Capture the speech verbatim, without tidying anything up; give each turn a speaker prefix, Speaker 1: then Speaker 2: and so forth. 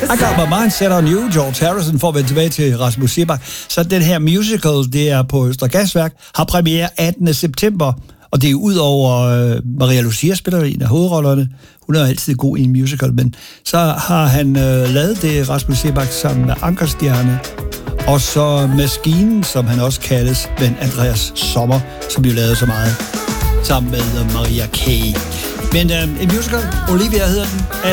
Speaker 1: I got my mind set on you, George Harrison, for at vende tilbage til Rasmus Seebach. Så den her musical, det er på Østre Gasværk, har premiere attende september, og det er ud over uh, Maria Lucia spiller en af hovedrollerne. Hun er altid god i en musical, men så har han uh, lavet det, Rasmus Seebach, sammen med Ankerstjerne, og så Maskinen, som han også kaldes, med Andreas Sommer, som jo lavede så meget sammen med uh, Maria Kay. Men uh, en musical, Olivia hedder den,